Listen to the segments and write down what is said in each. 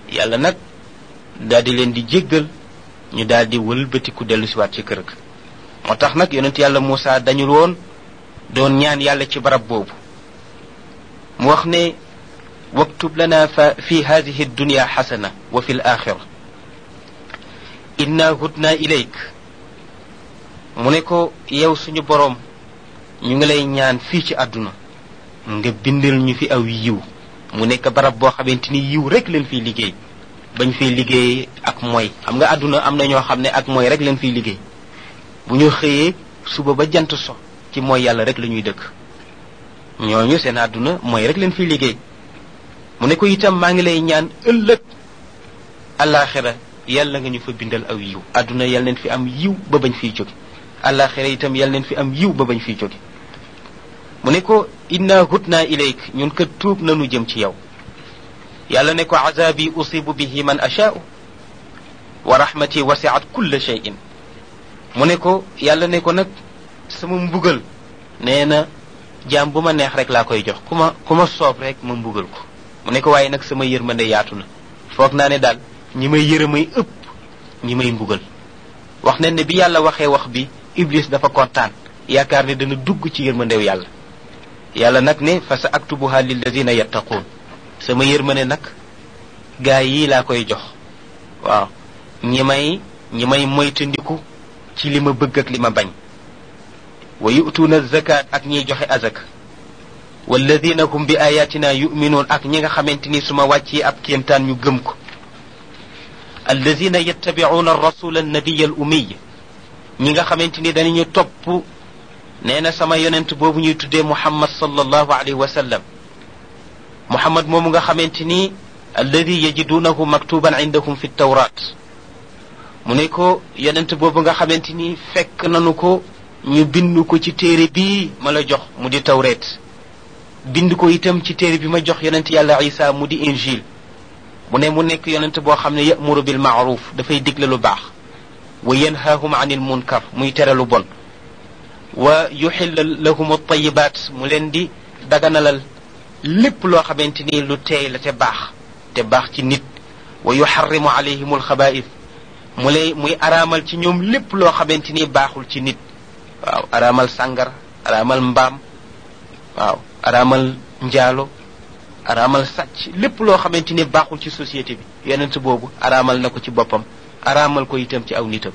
yàlla nag daal di leen di jéggal ñu daal di wëlbatiku dellu siwaat ci kër ga moo tax nag yonent yàlla Muusa dañul woon doon ñaan yàlla ci barab boobu mu wax ne waktub lana fi hadihi dunya xasana wa fi l axira inna hudna ilayk mu ne ko yow suñu boroom ñu ngi lay ñaan fii ci àdduna nga bindal ñu fi aw yiw mu nekk barab boo xamante ni yiw rek leen fiy liggéey bañ fiy liggéey ak mooy xam nga àdduna am na ñoo xam ne ak mooy rek leen fiy liggéey bu ñu xëyee suba ba jant so ci mooy yàlla rek la ñuy dëkk ñooñu seen àdduna mooy rek leen fiy liggéey mu ne ko itam maa ngi lay ñaan ëllëg alaxira yàlla nga ñu fa bindal aw yiw àdduna yàlla neen fi am yiw ba bañ fiy jóge alaxira itam yàlla neen fi am yiw ba bañ fiy jóge mu ne ko inna hudna ilayk ñun kat tuub nanu jëm ci yow yàlla ne ko azabi usibu bihi man ashaa'u wa rahmati wasi'at kulla shay'in mu ne ko yàlla ne ko nag sama mbugal nee na jaam bu ma neex rek laa koy jox ku ma soob rek ma mbugal ko mu ne ko waaye nag sama yërmande yaatu na foog naa ne daal ñi may yërëmay ëpp ñi may mbugal wax nañ ne bi yàlla waxee wax bi iblis dafa kontaan yaakaar ne dana dugg ci yërmandew yàlla yàlla nag ne fa sa aktubuha lilladina yattaquun sama yërmande nag gaa yi laa koy jox waaw ñi may moytandiku ci li ma bëgg ak li ma bañ wa yu'tuuna zakat ak ñiy joxe azak walladina hum bi ayatina yu'minuun ak ñi nga xamante ni su ma wàccee ab kéemtaan ñu gëm ko alladina yattabi'uuna arrasula annabiya al ummiy ñi nga xamante ni danañu topp nee na sama yonent boobu ñuy tuddee muhammad sallallahu alayhi wa sallam muhammad moomu nga xamante ni alladi yajidunahu maktuban indahum fi tawrat mu ne ko yonent boobu nga xamante ni fekk nanu ko ñu bind ko ci téere bii ma la jox mu di tawret bind ko itam ci téere bi ma jox yonent yàlla isa mu di injil mu ne mu nekk yonent boo xam ne ya'muru bil ma'ruf dafay digle lu baax wa yanhaahum anil munkar muy tere lu bon wa yuxilla lahum at-tayyibaat mu leen di daganalal lépp loo xamante ni lu teey la te baax ci nit wa yuxarrimu alayhim alxabaa'is muy araamal ci ñoom lépp loo xamante ni baaxul ci nit waaw araamal sàngar araamal mbaam waaw araamal njaalo araamal sàcc lépp loo xamante ni baaxul ci société bi yonent boobu araamal na ko ci boppam araamal ko itam ci aw nitam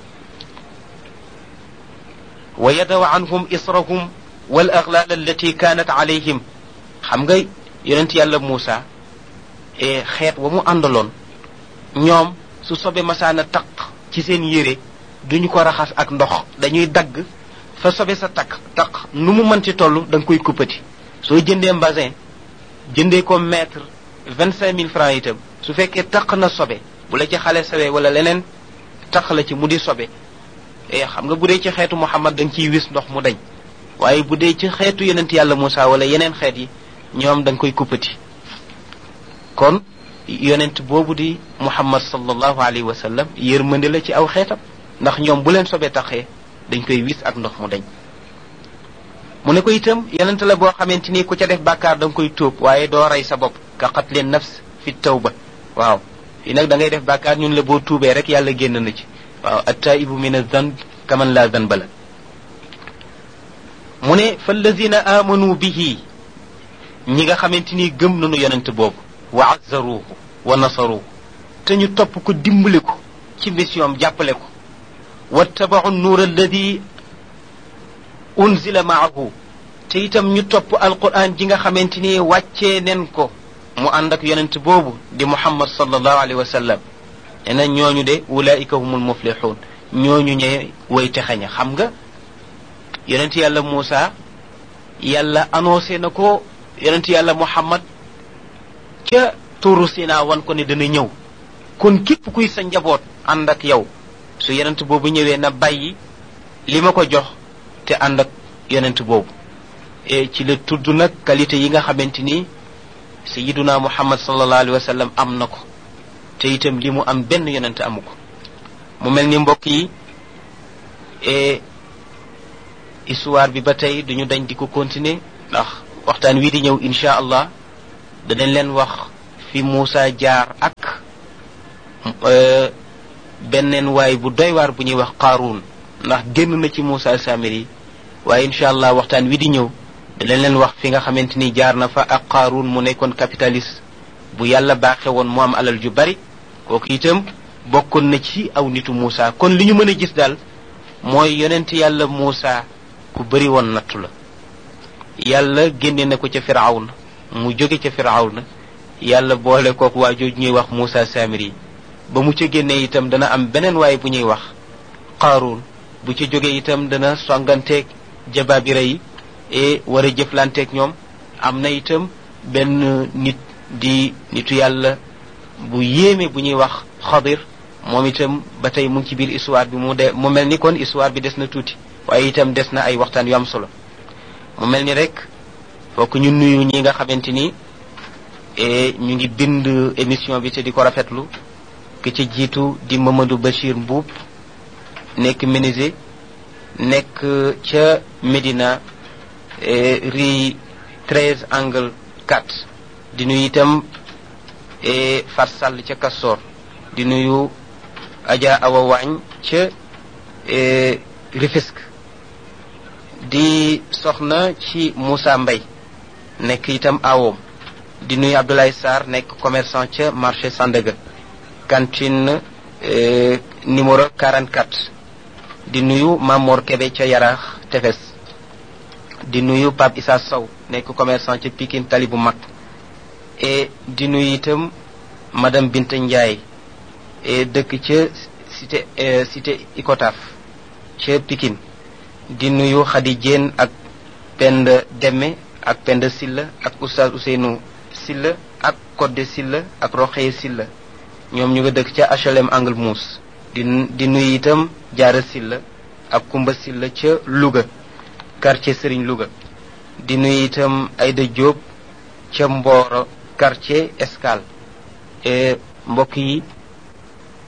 wa yadaw anhum israhum wal aghlal allati kanat alayhim xam nga yonent yàlla Muusa xeet wa mu àndaloon ñoom su sobe masaana taq ci seen yére duñu ko raxas ak ndox dañuy dagg fa sobe sa taq nu mu mën ci toll da nga koy kuppati soo jëndee mbasin jëndee ko mètre 25 000 francs itam su fekkee taq na sobe bu la ci xale sawee wala leneen taq la ci mu di sobe xam nga bu dee ci xeetu Muhammad da nga ciy wis ndox mu dañ waaye bu dee ci xeetu yonent yàlla Muusa wala yeneen xeet yi ñoom da nga koy kuppati kon yonent boobu di Muhammad sallallahu alayhi wa sallam yërmande la ci aw xeetam ndax ñoom bu leen sobe taxee dañ koy wis ak ndox mu dañ mu ne ko itam yonent la boo xamante ni ku ca def bàkkaar da nga koy tóob waaye doo rey sa bopp ka qatli nafs fi tawba waaw fii nag da ngay def bàkkaar ñun la boo tuubee rek yàlla génn na ci waaw attaibu min azanb kaman la zanba la mu ne fallazina amanu bihi ñi nga xamante ni gëm nañu yonent boobu wa azzaruhu wa nasaruhu te ñu topp ko dimbali ko ci mission jàppale ko wattaba'u an-nur alladi unzila ma'ahu te itam ñu topp alquran ji nga xamante ni wàccee nen ko mu ànd ak yonent boobu di muhammad sallallahu alayhi wa sallam nee na ñooñu de ulaika humul muflihun ñooñu ñe way texaña xam nga yonent yàlla Muusa yàlla annoncé na ko yonent yàlla muhammad ca tuuru Sinaa wan ko ne dana ñëw kon képp kuy sa njaboot ànd ak yow su yonent boobu ñëwee na bàyyi li ma ko jox te ànd ak yonent boobu ci la tudd nag qualité yi nga xamante ni sayyiduna muhammad sallallahu alayhi wa sallam am na ko te itam li mu am benn yonent amu ko mu mel ni mbokk yi histoire bi ba tey duñu dañ di ko continuer ndax waxtaan wii di ñëw insha allah danañ leen wax fi Muusa jaar ak benneen waay bu doy waar bu ñuy wax Qaaruun ndax génn na ci Muusa Samiri waaye incha allah waxtaan wi di ñëw dinañ leen wax fi nga xamante ni jaar na fa ak Qaaruun mu nekkoon capitaliste bu yàlla baaxe woon mu am alal ju bari kooku itam bokkoon na ci aw nitu Muusa kon li ñu mën a gis daal mooy yonent yàlla Muusa ku bari woon nattu la yàlla génne na ko ca Firawna mu jóge ca Firawna yàlla boole kooku waa jooju ñuy wax Muusa Samiri ba mu ca génnee itam dana am beneen waay bu ñuy wax Qaaruun bu ca jógee itam dana songanteeg jabaabira yi war a jëflanteeg ñoom am na itam benn nit di nitu yàlla bu yéeme bu ñuy wax Xadir moom itam ba tey mu ngi ci biir histoire bi mu mel ni kon histoire bi des na tuuti waaye itam des na ay waxtaan yu am solo mu mel ni rek fokk ñu nuyu ñi nga xamante ni ñu ngi bind émission bi te di ko rafetlu ki ci jiitu di Mamadou Bachir Mbuub nekk menuisier nekk ca Médina rue 13 angle 4 di nuyu itam Fat Sall ca Castor di nuyu Adja Awa Waañ ca Rufisque di soxna ci Moussa Mbay nekk itam awoom di nuyu Abdoulaye Sarr nekk commerçant ca marché Sandaga cantine numéro 44 di nuyu Mamor Kebe ca Yaraax Tefes di nuyu Pape Issa Sow nekk commerçant ca Pikine Tali bu mag et di nuyu itam madame Binta Ndiaye dëkk ca cité Icotaf ca Pikine di nuyu Khady Diène ak Penda Deme ak Penda Silla ak Oustaz Ousseynou Silla ak Codé Silla ak Roxeye Silla ñoom ñu nga dëkk ca HLM Angle Mousse di nuyu itam Jaara Silla ak Kumba Silla ca Louga quartier Serigne Louga di nuyu itam Aïda Diop ca Mboro quartier Escale mbokk yi